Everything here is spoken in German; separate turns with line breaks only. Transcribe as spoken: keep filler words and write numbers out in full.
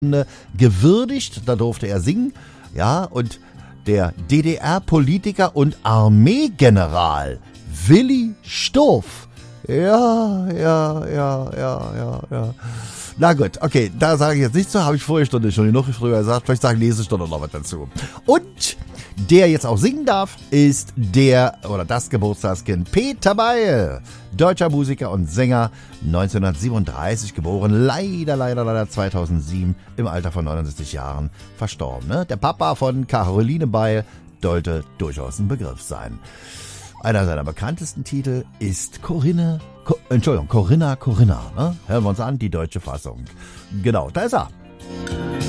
gewürdigt, da durfte er singen, ja, und der D D R-Politiker und Armeegeneral Willi Stoph. Ja, ja, ja, ja, ja, ja. Na gut, okay, da sage ich jetzt nichts zu, habe ich vorher Stunde schon genug früher gesagt, vielleicht sage ich nächste Stunde noch was dazu. Und der jetzt auch singen darf, ist der oder das Geburtstagskind Peter Beil, deutscher Musiker und Sänger, neunzehnhundertsiebenunddreißig geboren, leider, leider, leider zweitausendsieben im Alter von neunundsechzig Jahren verstorben. Ne? Der Papa von Caroline Beil sollte durchaus ein Begriff sein. Einer seiner bekanntesten Titel ist Corinne, Co- Entschuldigung, Corinna, Corinna. Ne? Hören wir uns an, die deutsche Fassung. Genau, da ist er.